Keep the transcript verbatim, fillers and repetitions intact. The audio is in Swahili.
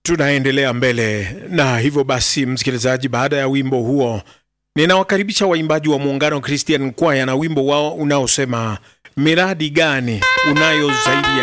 Tunaendelea mbele na hivyo basi, msikilizaji, baada ya wimbo huo ninawakaribisha waimbaji wa Muungano Christian Choir na wimbo wao unaosema miradi gani unayo zaidi ya